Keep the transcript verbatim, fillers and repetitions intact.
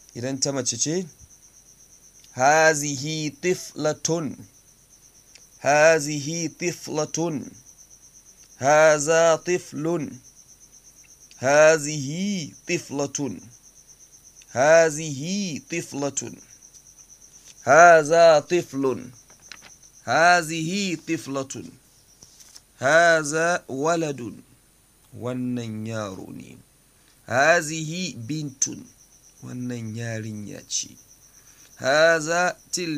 idan ta mace ce hazihi tiflatun hazihi tiflatun haza tiflun hazihi tiflatun hazihi tiflatun haza tiflun hazihi tiflatun haza waladun wannan yaro ne hazihi bintun wannan yarinya ce haza til